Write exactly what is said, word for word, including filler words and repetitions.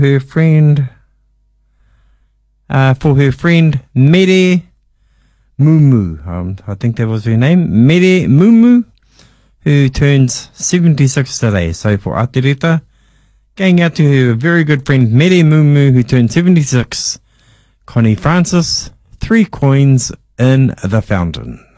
her friend, uh, for her friend Mere Mumu. Um, I think that was her name, Mere Mumu, who turns seventy-six today. So for Atereta, going out to her very good friend Mere Mumu, who turned seventy-six. Connie Francis, three coins in the fountain.